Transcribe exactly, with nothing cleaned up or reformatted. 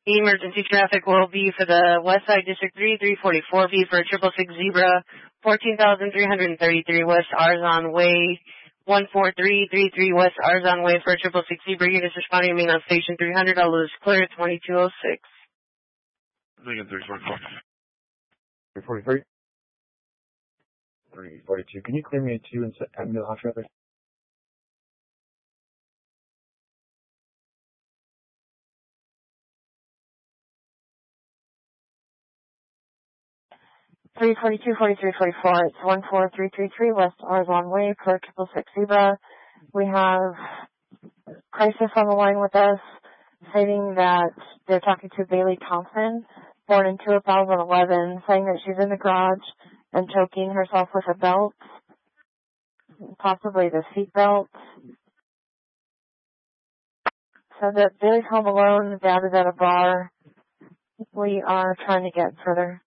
Emergency traffic will be for the West Side District three, three forty-four B for triple six Zebra, fourteen thousand three hundred thirty-three West Arzon Way, one four three three three West Arzon Way for triple six Zebra. Units responding to me on station three hundred. All is clear, twenty-two oh six. Negative three forty-four. three forty-three? three forty-two. Can you clear me a two and set Avenue hot traffic? three forty-two, forty-three, forty-four. It's one four three three three West Arzon Way per triple six Zebra. We have crisis on the line with us, stating that they're talking to Bailey Thompson, born in two thousand eleven, saying that she's in the garage and choking herself with a belt, possibly the seat belt. So that Bailey's home alone, dad is at a bar. We are trying to get further